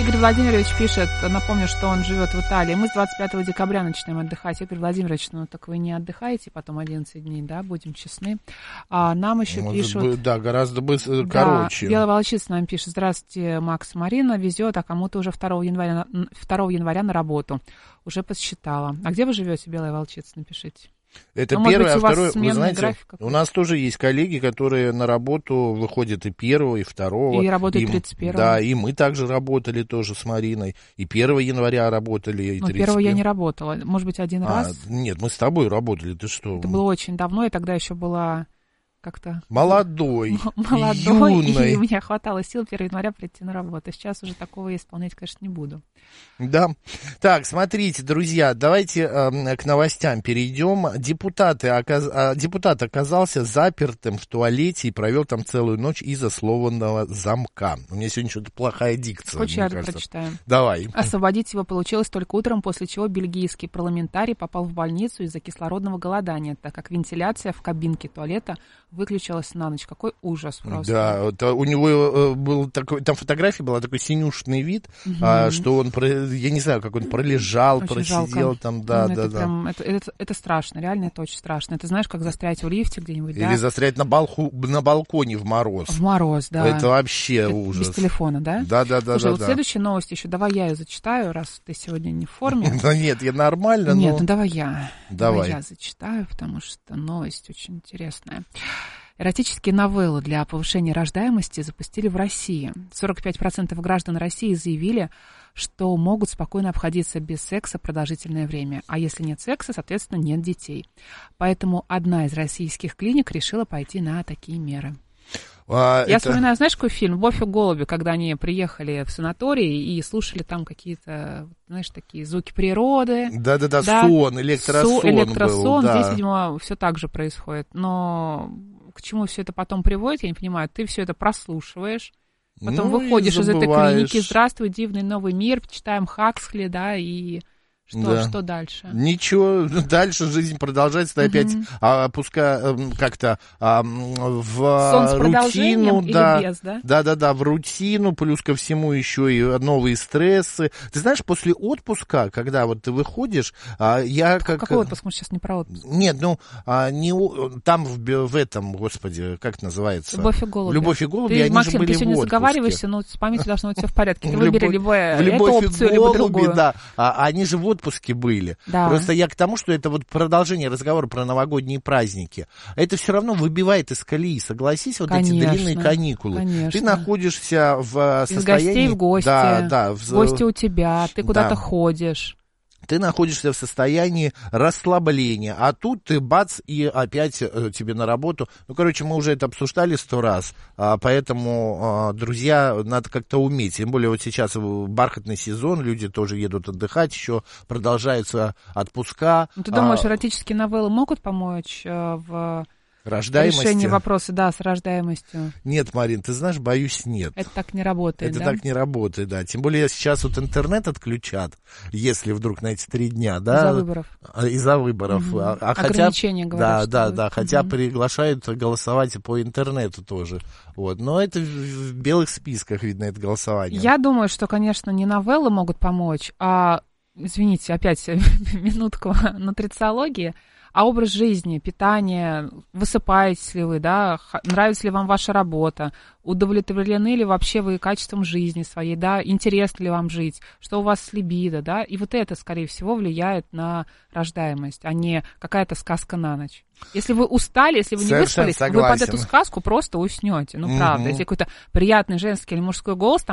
Игорь Владимирович пишет, напомню, что он живет в Италии. Мы с 25 декабря начинаем отдыхать. Игорь Владимирович, ну так вы не отдыхаете потом 11 дней, да, будем честны. А нам еще пишут... Да, гораздо короче. Белая волчица нам пишет. Здравствуйте, Макс, Марина. Везет, а кому-то уже 2 января на работу. Уже подсчитала. А где вы живете, Белая волчица, напишите. Это первое, а второе, вы знаете, у нас тоже есть коллеги, которые на работу выходят и 1, и 2. И работают 31. Да, и мы также работали тоже с Мариной. И 1 января работали, и 31. 1 я не работала. Может быть, один раз? Нет, мы с тобой работали, ты что? Это было очень давно, я тогда еще была... как-то молодой, юной. И у меня хватало сил 1 января прийти на работу. Сейчас уже такого я исполнять, конечно, не буду. Да. Так, смотрите, друзья, давайте к новостям перейдем. Депутат оказался запертым в туалете и провел там целую ночь из-за сломанного замка. У меня сегодня что-то плохая дикция. Хочешь, я прочитаю? Давай. Освободить его получилось только утром, после чего бельгийский парламентарий попал в больницу из-за кислородного голодания, так как вентиляция в кабинке туалета выключилась на ночь. Какой ужас просто. Да, это у него был такой, там фотография была, такой синюшный вид, что он, я не знаю, как он пролежал, очень просидел жалко. Там, да. Это страшно, реально это очень страшно. Это знаешь, как застрять в лифте где-нибудь, или застрять на балконе в мороз. В мороз, да. Это вообще ужас. Без телефона, да? Да. Слушай, вот следующая новость еще, давай я ее зачитаю, раз ты сегодня не в форме. Да нет, я нормально, Нет, ну давай я. Давай я зачитаю, потому что новость очень интересная. Эротические новеллы для повышения рождаемости запустили в России. 45% граждан России заявили, что могут спокойно обходиться без секса продолжительное время. А если нет секса, соответственно, нет детей. Поэтому одна из российских клиник решила пойти на такие меры. Я вспоминаю, знаешь, какой фильм «Любовь и голуби», когда они приехали в санаторий и слушали там какие-то, знаешь, такие звуки природы. Да, сон, электросон был. Здесь, видимо, все так же происходит. Но к чему все это потом приводит, я не понимаю. Ты все это прослушиваешь, потом выходишь из этой клиники. Здравствуй, дивный новый мир, читаем Хаксли, да, и... Что дальше? Ничего, дальше жизнь продолжается, ты опять как-то в рутину, или без, да? Да, в рутину, плюс ко всему еще и новые стрессы. Ты знаешь, после отпуска, когда вот ты выходишь, Какой отпуск? Мы сейчас не про отпуск. Нет, там в этом, господи, как это называется? Любовь и голуби. Любовь и голуби, они Максим, же были ты сегодня в отпуске. заговариваешься, но с памятью должно быть все в порядке. Ты выбери либо эту опцию, либо другую. Да, они же в отпуске были. Да. Просто я к тому, что это вот продолжение разговора про новогодние праздники. Это все равно выбивает из колеи, согласись, вот конечно, эти длинные каникулы. Конечно. Ты находишься в состоянии... Из гостей в гости. Да. Гости у тебя, ты куда-то ходишь. Ты находишься в состоянии расслабления, а тут ты бац, и опять тебе на работу. Мы уже это обсуждали 100 раз, поэтому, друзья, надо как-то уметь. Тем более вот сейчас бархатный сезон, люди тоже едут отдыхать, еще продолжаются отпуска. Ты думаешь, эротические новеллы могут помочь в... решение вопроса, с рождаемостью. Нет, Марин, ты знаешь, боюсь, нет. Это так не работает, так не работает, да. Тем более сейчас вот интернет отключат, если вдруг на эти 3 дня, да. Из-за выборов. Из-за выборов. Угу. Ограничения, говорят. Да. Хотя приглашают голосовать по интернету тоже. Вот. Но это в белых списках видно, это голосование. Я думаю, что, конечно, не новеллы могут помочь, а, извините, опять минутку нутрициологии, а образ жизни, питание, высыпаетесь ли вы, да, нравится ли вам ваша работа, удовлетворены ли вообще вы качеством жизни своей, да, интересно ли вам жить, что у вас с либидо, да, и вот это, скорее всего, влияет на рождаемость, а не какая-то сказка на ночь. Если вы устали, если вы не выспались, вы под эту сказку просто уснете, правда. Если какой-то приятный женский или мужской голос